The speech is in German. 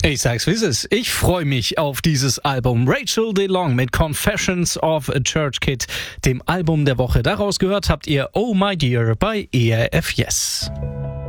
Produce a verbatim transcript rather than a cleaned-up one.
Ich sag's wie es ist. Ich freue mich auf dieses Album. Rachel DeLong mit Confessions of a Church Kid, dem Album der Woche. Daraus gehört habt ihr Oh My Dear bei E R F Yes.